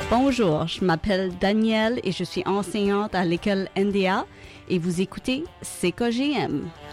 Bonjour, je m'appelle Danielle et je suis enseignante à l'école NDA et vous écoutez CKGM.